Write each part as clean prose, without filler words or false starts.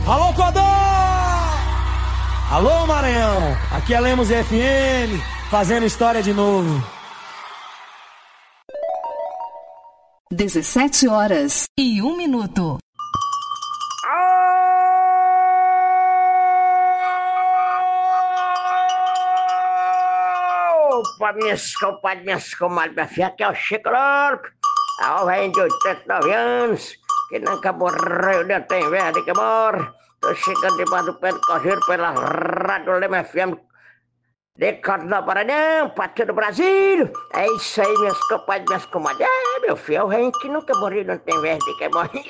Alô, Codó! Alô, Maranhão! Aqui é Lemos FM, fazendo história de novo. 17h01. Opa, minhas compadres, minhas comadres, minha filha, aqui é o Chico Louco. A velho de 89 anos, que nunca morreu, nem tem velho que morre. Tô chegando debaixo do pé do correio pela Rádio Lema FM, de Corte do Maranhão, pra todo o Brasil. É isso aí, minhas compadres, minhas comadres. É, meu filho, é o velho que nunca morreu, não tem velho que morre.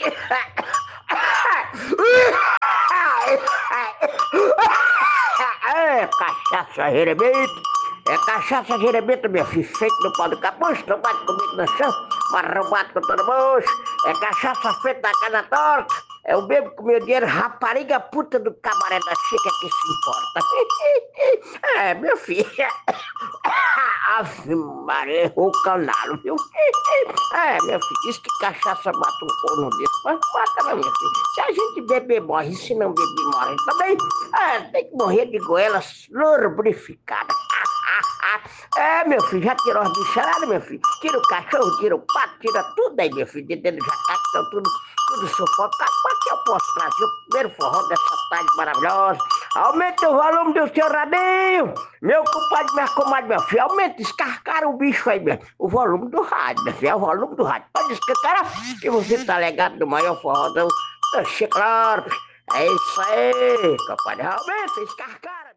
É cachaça jerebito. É cachaça jerebito, meu filho, feito no pau do capucho, tomado comigo no chão, marromado com todo moço. É cachaça feita da casa torta. É o mesmo com meu dinheiro, rapariga puta do cabaré da chica que se importa. É, meu filho. Ave Maria, o canalo, viu? É, meu filho, diz que cachaça mata um corno desse, mas mata não, meu filho. Se a gente beber, morre, se não beber, morre também. É, tem que morrer de goela lubrificada. É, meu filho, já tirou as bicharadas, meu filho? Tira o cachorro, tira o pato, tira tudo aí, meu filho. Dentro do jacá, que estão tudo sufocado. Qual que eu posso trazer o primeiro forró dessa tarde maravilhosa? Aumenta o volume do seu radinho, meu compadre, minha comadre, meu filho. Aumenta, escarcara o bicho aí, meu. O volume do rádio, meu filho, é o volume do rádio. Pode escarcar que você tá ligado no maior forró do Chico Louco. É isso aí, compadre. Aumenta, escarcara.